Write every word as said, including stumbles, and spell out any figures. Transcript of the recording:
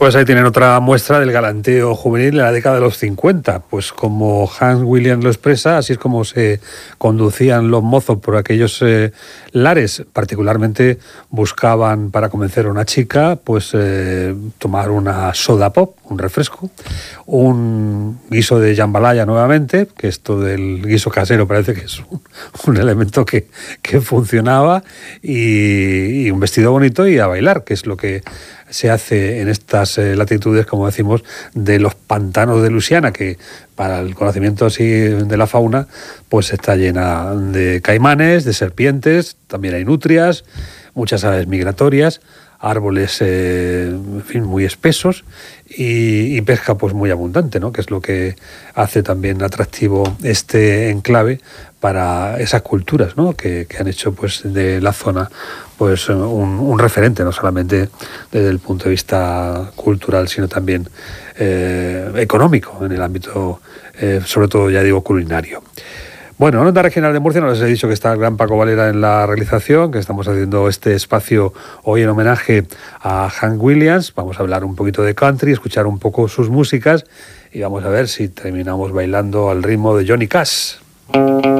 Pues ahí tienen otra muestra del galanteo juvenil en la década de los cincuenta. Pues como Hans Williams lo expresa, así es como se conducían los mozos por aquellos eh, lares. Particularmente buscaban, para convencer a una chica, pues eh, tomar una soda pop, un refresco, un guiso de jambalaya nuevamente, que esto del guiso casero parece que es un, un elemento que, que funcionaba, y, y un vestido bonito y a bailar, que es lo que se hace en estas eh, latitudes, como decimos, de los pantanos de Luisiana, que para el conocimiento así de la fauna, pues está llena de caimanes, de serpientes, también hay nutrias, muchas aves migratorias, árboles, eh, en fin, muy espesos, y, y pesca pues muy abundante, ¿no? Que es lo que hace también atractivo este enclave para esas culturas, ¿no? que, que han hecho pues de la zona pues un, un referente, no solamente desde el punto de vista cultural, sino también eh, económico, en el ámbito, eh, sobre todo, ya digo, culinario. Bueno, en Onda Regional de Murcia nos les he dicho que está el gran Paco Valera en la realización, que estamos haciendo este espacio hoy en homenaje a Hank Williams. Vamos a hablar un poquito de country, escuchar un poco sus músicas y vamos a ver si terminamos bailando al ritmo de Johnny Cash.